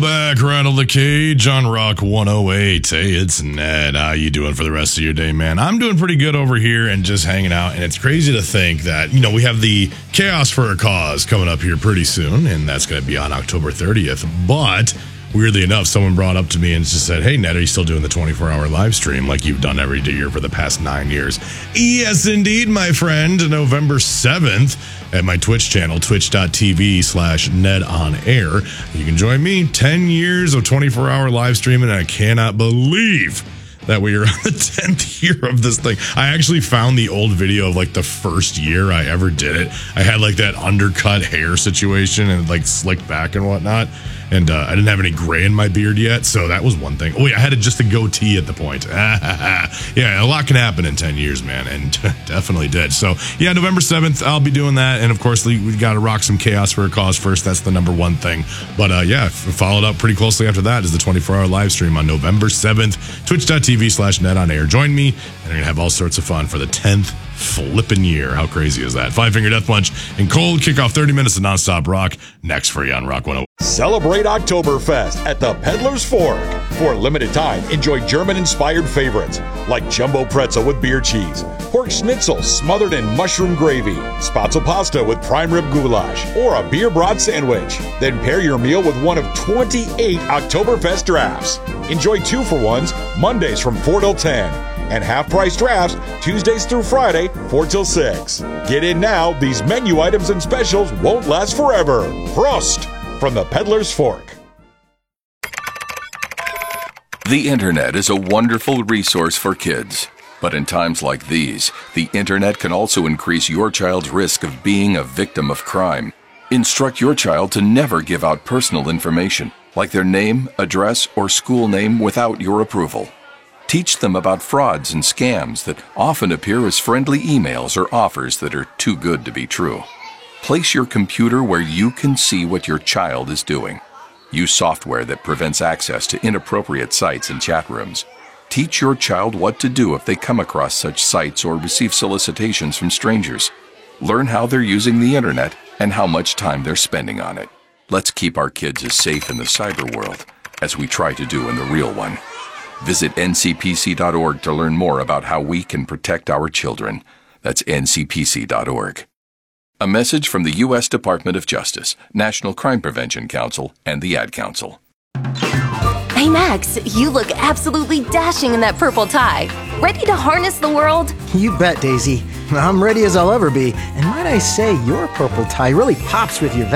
Back, rattle the cage on Rock 108. Hey, it's Ned. How you doing for the rest of your day, man? I'm doing pretty good over here and just hanging out. And it's crazy to think that, we have the Chaos for a Cause coming up here pretty soon, and that's going to be on October 30th. But weirdly enough, someone brought up to me and just said, "Hey, Ned, are you still doing the 24-hour live stream like you've done every year for the past 9 years?" Yes, indeed, my friend. November 7th at my Twitch channel, twitch.tv/NedOnAir. You can join me. 10 years of 24-hour live streaming, and I cannot believe that we are on the 10th year of this thing. I actually found the old video of the first year I ever did it. I had that undercut hair situation and slicked back and whatnot. And I didn't have any gray in my beard yet, so that was one thing. Oh, yeah, I had just a goatee at the point. Yeah, a lot can happen in 10 years, man, and definitely did. So, yeah, November 7th, I'll be doing that. And, of course, we got to rock some Chaos for a Cause first. That's the number one thing. But, yeah, followed up pretty closely after that is the 24-hour live stream on November 7th, twitch.tv/NedOnAir. Join me, and we're going to have all sorts of fun for the 10th flipping year. How crazy is that? Five Finger Death Punch and cold kickoff 30 minutes of nonstop rock next for you on Rock 108. Celebrate Oktoberfest at the Peddler's Fork. For a limited time, enjoy German-inspired favorites like jumbo pretzel with beer cheese, pork schnitzel smothered in mushroom gravy, spatzel pasta with prime rib goulash, or a beer broth sandwich. Then pair your meal with one of 28 Oktoberfest drafts. Enjoy 2-for-1s Mondays from 4 till 10. And half-price drafts Tuesdays through Friday, 4 till 6. Get in now. These menu items and specials won't last forever. Prost from the Peddler's Fork. The Internet is a wonderful resource for kids. But in times like these, the Internet can also increase your child's risk of being a victim of crime. Instruct your child to never give out personal information, like their name, address, or school name without your approval. Teach them about frauds and scams that often appear as friendly emails or offers that are too good to be true. Place your computer where you can see what your child is doing. Use software that prevents access to inappropriate sites and chat rooms. Teach your child what to do if they come across such sites or receive solicitations from strangers. Learn how they're using the Internet and how much time they're spending on it. Let's keep our kids as safe in the cyber world as we try to do in the real one. Visit ncpc.org to learn more about how we can protect our children. That's ncpc.org. A message from the U.S. Department of Justice, National Crime Prevention Council, and the Ad Council. Hey Max, you look absolutely dashing in that purple tie. Ready to harness the world? You bet, Daisy. I'm ready as I'll ever be. And might I say, your purple tie really pops with your vest.